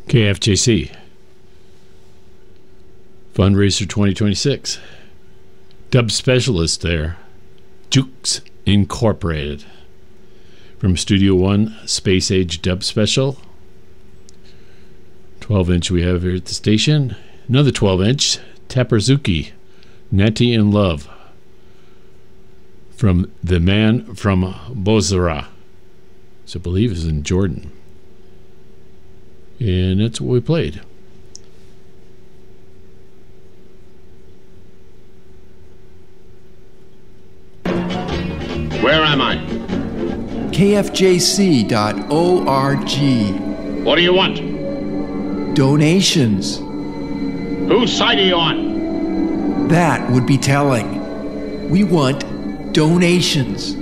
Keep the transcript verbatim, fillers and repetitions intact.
K F J C. Fundraiser twenty twenty-six. Dub specialist there. Jukes Incorporated. From Studio One, Space Age Dub Special. twelve inch we have here at the station. Another twelve inch. Taperzuki. Netty in Love. From the man from Bozrah. So I believe is in Jordan. And that's what we played. Where am I? K F J C dot org. What do you want? Donations. Whose side are you on? That would be telling. We want donations.